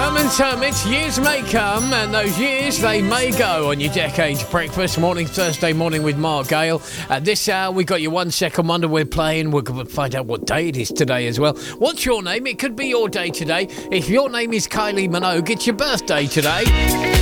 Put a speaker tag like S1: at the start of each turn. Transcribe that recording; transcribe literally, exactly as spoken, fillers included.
S1: Herman's Hermits, years may come, and those years, they may go on your Decades Breakfast morning, Thursday morning with Mark Gale. At this hour, we got your one second wonder we're playing. We're going to find out what day it is today as well. What's your name? It could be your day today. If your name is Kylie Minogue, it's your birthday today.